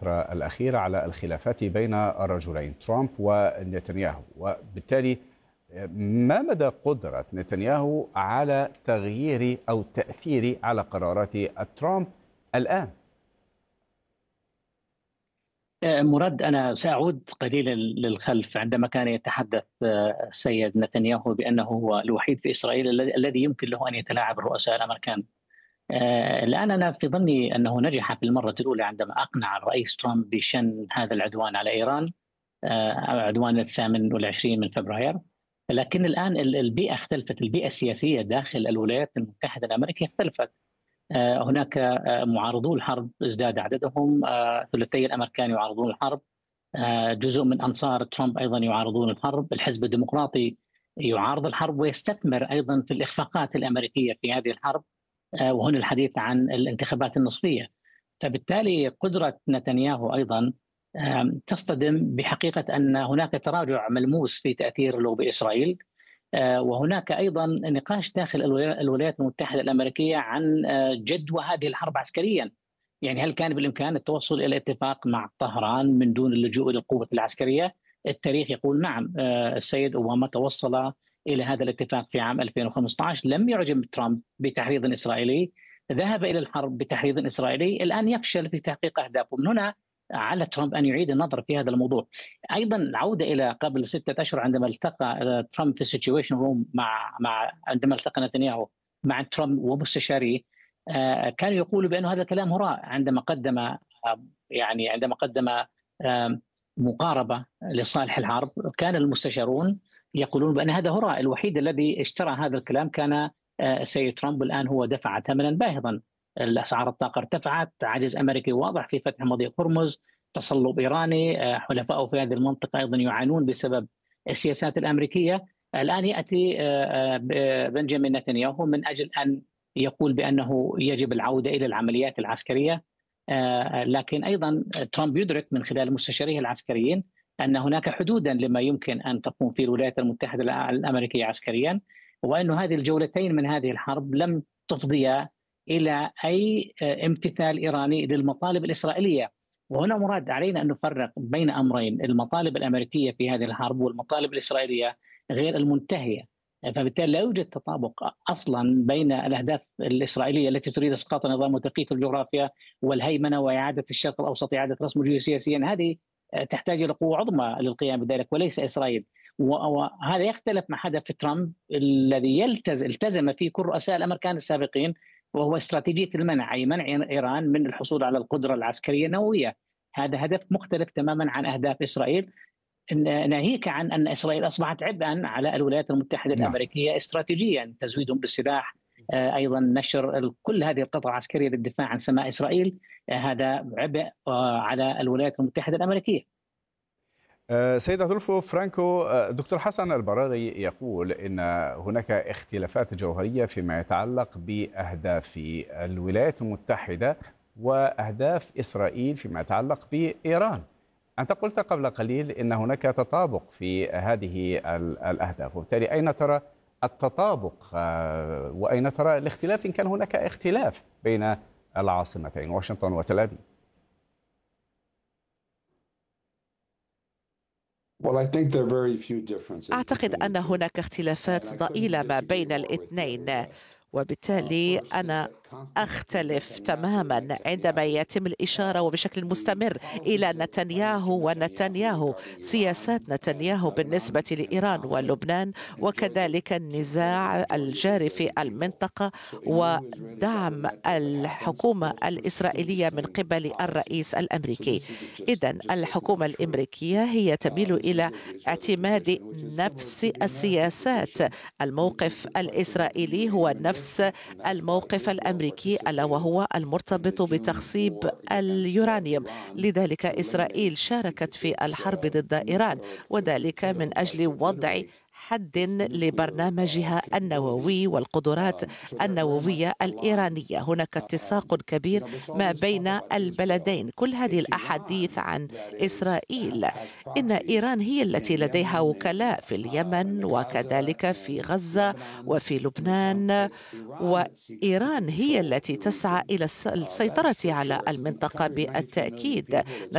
الفترة الأخيرة على الخلافات بين الرجلين ترامب ونتنياهو، وبالتالي ما مدى قدرة نتنياهو على تغيير أو التأثير على قرارات ترامب الآن؟ مراد، أنا سأعود قليلا للخلف عندما كان يتحدث السيد نتنياهو بأنه هو الوحيد في إسرائيل الذي يمكن له أن يتلاعب الرؤساء الأمريكان. الآن أنا في ظني أنه نجح في المرة الأولى عندما أقنع الرئيس ترامب بشن هذا العدوان على إيران، عدوان 28 من فبراير. لكن الآن البيئة اختلفت، البيئة السياسية داخل الولايات المتحدة الأمريكية اختلفت. هناك معارضو الحرب ازداد عددهم، ثلثي الأمريكان يعارضون الحرب، جزء من أنصار ترامب أيضا يعارضون الحرب، الحزب الديمقراطي يعارض الحرب ويستثمر أيضا في الإخفاقات الأمريكية في هذه الحرب، وهنا الحديث عن الانتخابات النصفية. فبالتالي قدرة نتنياهو أيضا تصطدم بحقيقة أن هناك تراجع ملموس في تأثير له بإسرائيل، وهناك أيضا نقاش داخل الولايات المتحدة الأمريكية عن جدوى هذه الحرب عسكريا. يعني هل كان بالإمكان التوصل إلى اتفاق مع طهران من دون اللجوء إلى القوة العسكرية؟ التاريخ يقول نعم، السيد أوباما توصل إلى هذا الاتفاق في عام 2015، لم يعجب ترامب بتحريض إسرائيلي، ذهب إلى الحرب بتحريض إسرائيلي، الآن يفشل في تحقيق أهدافه. من هنا على ترامب أن يعيد النظر في هذا الموضوع. أيضا العودة إلى قبل 6 أشهر عندما التقى ترامب في السيتويشن روم عندما التقى نتنياهو مع ترامب ومستشاريه، كانوا يقولوا بأن هذا الكلام هراء. عندما قدم مقاربة لصالح الحرب، كان المستشارون يقولون بأن هذا هراء. الوحيد الذي اشترى هذا الكلام كان السيد ترامب، الآن هو دفع ثمنا باهظا. الأسعار الطاقة ارتفعت، عجز أمريكي واضح في فتح مضيق هرمز، تصلب إيراني، حلفائه في هذه المنطقة أيضا يعانون بسبب السياسات الأمريكية. الآن يأتي بنجامين نتنياهو من أجل أن يقول بأنه يجب العودة إلى العمليات العسكرية، لكن أيضا ترامب يدرك من خلال مستشاريه العسكريين أن هناك حدودا لما يمكن أن تقوم فيه الولايات المتحدة الأمريكية عسكريا، وأن هذه الجولتين من هذه الحرب لم تفضيا إلى أي امتثال إيراني للمطالب الإسرائيلية. وهنا مراد علينا أن نفرق بين أمرين: المطالب الأمريكية في هذه الحرب والمطالب الإسرائيلية غير المنتهية. فبالتالي لا يوجد تطابق أصلا بين الأهداف الإسرائيلية التي تريد إسقاط نظام وتثقيف الجغرافيا والهيمنة وإعادة الشرق الأوسط، إعادة رسمه جيوسياسيا. هذه تحتاج إلى قوة عظمى للقيام بذلك وليس إسرائيل. وهذا يختلف مع هدف ترامب الذي التزم فيه كل رؤساء الأمريكان السابقين، وهو استراتيجية المنع، أي منع إيران من الحصول على القدرة العسكرية النووية. هذا هدف مختلف تماما عن أهداف إسرائيل، ناهيك عن أن إسرائيل أصبحت عبئا على الولايات المتحدة الأمريكية استراتيجيا، تزويدهم بالسلاح، أيضا نشر كل هذه القطع العسكرية للدفاع عن سماء إسرائيل، هذا عبء على الولايات المتحدة الأمريكية. سيد أدولفو فرانكو، دكتور حسن البرادعي يقول إن هناك اختلافات جوهرية فيما يتعلق بأهداف الولايات المتحدة وأهداف إسرائيل فيما يتعلق بإيران. أنت قلت قبل قليل إن هناك تطابق في هذه الأهداف، وبالتالي أين ترى التطابق وأين ترى الاختلاف إن كان هناك اختلاف بين العاصمتين واشنطن وتل أبيب؟ أعتقد أن هناك اختلافات ضئيلة ما بين الاثنين، وبالتالي أنا أختلف تماما عندما يتم الإشارة وبشكل مستمر إلى نتنياهو سياسات نتنياهو بالنسبة لإيران ولبنان، وكذلك النزاع الجاري في المنطقة ودعم الحكومة الإسرائيلية من قبل الرئيس الأمريكي. إذن الحكومة الأمريكية هي تميل إلى اعتماد نفس السياسات. الموقف الإسرائيلي هو نفس الموقف الأمريكي، ألا وهو المرتبط بتخصيب اليورانيوم. لذلك إسرائيل شاركت في الحرب ضد إيران، وذلك من أجل وضع حد لبرنامجها النووي والقدرات النووية الإيرانية. هناك اتساق كبير ما بين البلدين. كل هذه الأحاديث عن إسرائيل، إن إيران هي التي لديها وكلاء في اليمن وكذلك في غزة وفي لبنان، وإيران هي التي تسعى إلى السيطرة على المنطقة بالتأكيد.